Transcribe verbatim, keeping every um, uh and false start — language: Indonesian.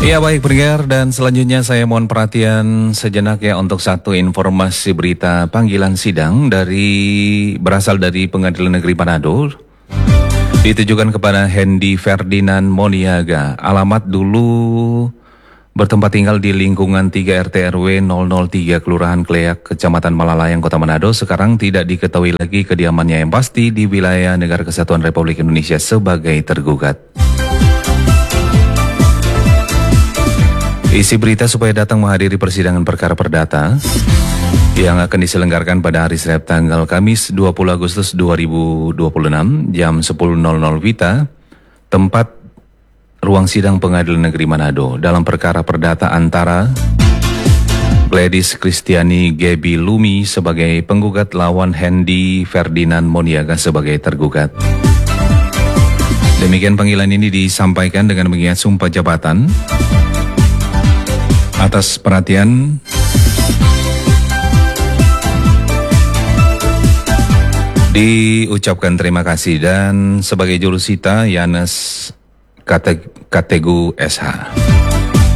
Ya baik pendengar, dan selanjutnya saya mohon perhatian sejenak ya untuk satu informasi berita panggilan sidang dari berasal dari Pengadilan Negeri Manado. Ditujukan kepada Hendy Ferdinand Moniaga, alamat dulu bertempat tinggal di lingkungan tiga R T R W nol nol tiga Kelurahan Kleak, Kecamatan Malalayang, Kota Manado. Sekarang tidak diketahui lagi kediamannya yang pasti di wilayah Negara Kesatuan Republik Indonesia sebagai tergugat. Isi berita supaya datang menghadiri persidangan perkara perdata yang akan diselenggarakan pada hari Senin tanggal Kamis dua puluh Agustus dua ribu dua puluh enam jam sepuluh nol nol Wita, tempat ruang sidang Pengadilan Negeri Manado dalam perkara perdata antara Gladys Kristiani Gebi Lumi sebagai penggugat lawan Hendy Ferdinand Moniaga sebagai tergugat. Demikian panggilan ini disampaikan dengan mengingat sumpah jabatan. Atas perhatian diucapkan terima kasih, dan sebagai jurusita Yanes Kategu S H.